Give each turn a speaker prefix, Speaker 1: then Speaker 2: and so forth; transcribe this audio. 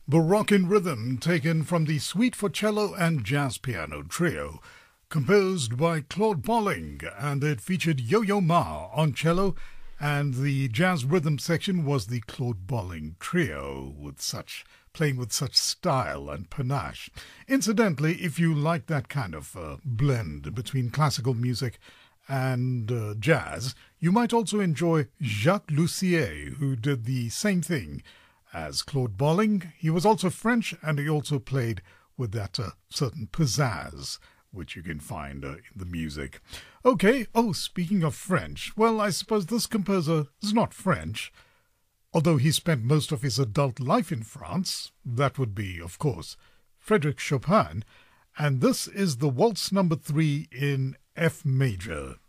Speaker 1: Baroccan Rhythm, taken from the Suite for Cello and Jazz Piano Trio, composed by Claude Bolling, and it featured Yo-Yo Ma on cello, and the jazz rhythm section was the Claude Bolling Trio, playing with such style and panache. Incidentally, if you like that kind of blend between classical music and jazz, you might also enjoy Jacques Lussier, who did the same thing as Claude Bolling. He was also French, and he also played with that certain pizzazz, which you can find in the music. Okay, speaking of French, well, I suppose this composer is not French, although he spent most of his adult life in France. That would be, of course, Frédéric Chopin, and this is the Waltz Number 3 in F major.